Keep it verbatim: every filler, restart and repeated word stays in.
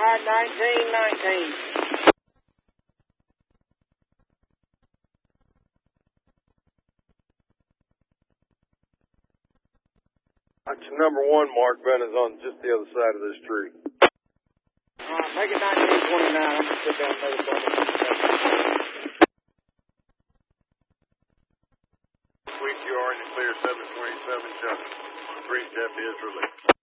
five nineteen nineteen. Action number one, Mark Ben is on just the other side of this tree. All right, make it nineteen twenty-nine. I'm going to sit down and make a Sweet, you are in the clear, seven twenty-seven, Chuck. Brief depth is released.